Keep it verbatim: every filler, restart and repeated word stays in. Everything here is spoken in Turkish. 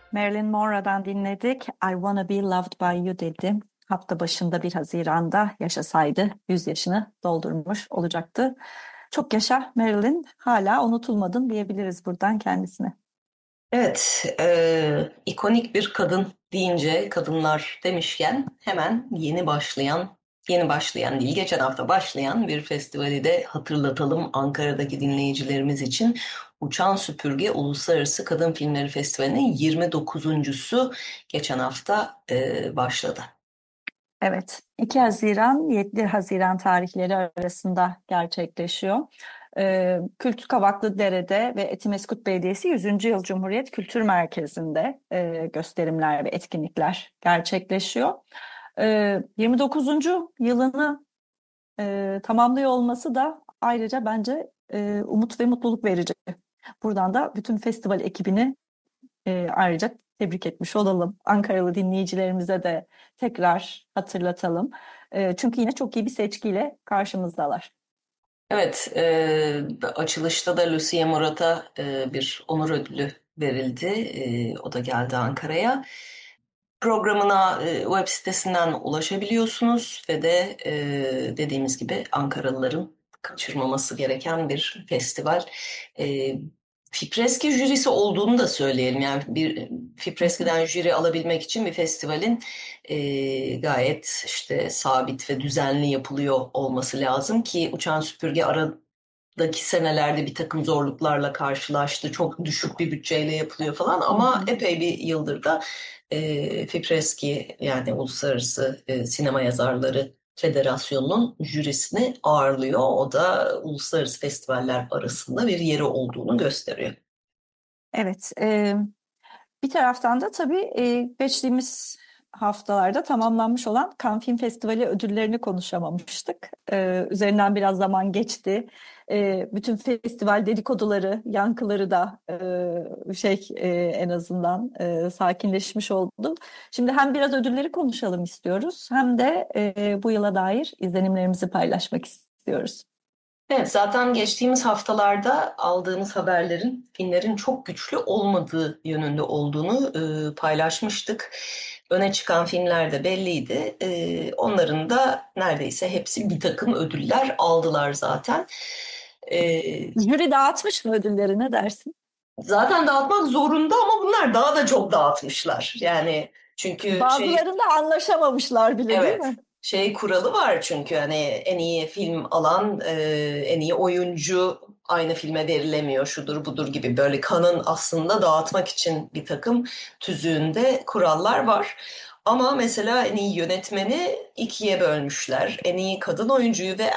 Marilyn Monroe'dan dinledik. I Wanna Be Loved by You dedi. Hafta başında bir Haziran'da yaşasaydı yüz yaşını doldurmuş olacaktı. Çok yaşa Marilyn, hala unutulmadın diyebiliriz buradan kendisine. Evet, e, ikonik bir kadın deyince kadınlar demişken hemen yeni başlayan, yeni başlayan değil, geçen hafta başlayan bir festivali de hatırlatalım Ankara'daki dinleyicilerimiz için. Uçan Süpürge Uluslararası Kadın Filmleri Festivali'nin yirmi dokuzuncusu geçen hafta e, başladı. Evet, iki Haziran yedi Haziran tarihleri arasında gerçekleşiyor. Ee, Kült Kavaklıdere'de ve Etimesgut Belediyesi yüzüncü. Yıl Cumhuriyet Kültür Merkezi'nde e, gösterimler ve etkinlikler gerçekleşiyor. Ee, yirmi dokuzuncu yılını e, tamamlıyor olması da ayrıca bence e, umut ve mutluluk verici. Buradan da bütün festival ekibini e, ayrıca tebrik etmiş olalım. Ankaralı dinleyicilerimize de tekrar hatırlatalım. E, çünkü yine çok iyi bir seçkiyle karşımızdalar. Evet, e, açılışta da Lucia Morat'a e, bir onur ödülü verildi. E, o da geldi Ankara'ya. Programına e, web sitesinden ulaşabiliyorsunuz ve de e, dediğimiz gibi Ankaralıların kaçırmaması gereken bir festival. E, Fipreski jürisi olduğunu da söyleyelim. Yani bir Fipreski'den jüri alabilmek için bir festivalin e, gayet işte sabit ve düzenli yapılıyor olması lazım ki Uçan Süpürge aradaki senelerde bir takım zorluklarla karşılaştı. Çok düşük bir bütçeyle yapılıyor falan Hı ama hı. epey bir yıldır da e, Fipreski yani Uluslararası e, Sinema Yazarları Federasyonu'nun jürisini ağırlıyor. O da uluslararası festivaller arasında bir yeri olduğunu gösteriyor. Evet, e, bir taraftan da tabii e, geçtiğimiz haftalarda tamamlanmış olan Cannes Film Festivali ödüllerini konuşamamıştık. E, üzerinden biraz zaman geçti. E, bütün festival dedikoduları, yankıları da e, şey e, en azından e, sakinleşmiş oldu. Şimdi hem biraz ödülleri konuşalım istiyoruz, hem de e, bu yıla dair izlenimlerimizi paylaşmak istiyoruz. Evet, zaten geçtiğimiz haftalarda aldığımız haberlerin filmlerin çok güçlü olmadığı yönünde olduğunu e, paylaşmıştık. Öne çıkan filmler de belliydi. E, onların da neredeyse hepsi bir takım ödüller aldılar zaten. E, Jüri dağıtmış mı ödülleri, ne dersin? Zaten dağıtmak zorunda ama bunlar daha da çok dağıtmışlar. Yani çünkü şey Bazılarında anlaşamamışlar bile, değil Evet. mi? Şey kuralı var çünkü hani en iyi film alan, e, en iyi oyuncu aynı filme verilemiyor, şudur budur gibi böyle kanın aslında dağıtmak için bir takım tüzüğünde kurallar var. Ama mesela en iyi yönetmeni ikiye bölmüşler. En iyi kadın oyuncuyu ve